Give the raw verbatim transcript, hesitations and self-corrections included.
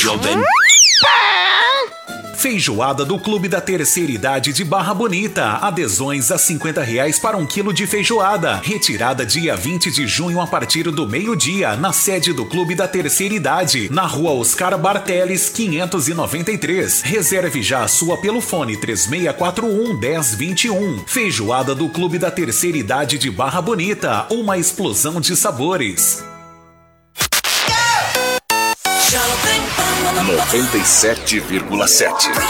Feijoada do Clube da Terceira Idade de Barra Bonita. Adesões a cinquenta reais para um quilo de feijoada. Retirada dia vinte de junho a partir do meio-dia, na sede do Clube da Terceira Idade, na rua Oscar Barteles, quinhentos e noventa e três. Reserve já a sua pelo fone três seis quatro um, um zero dois um. Feijoada do Clube da Terceira Idade de Barra Bonita. Uma explosão de sabores. noventa e sete vírgula sete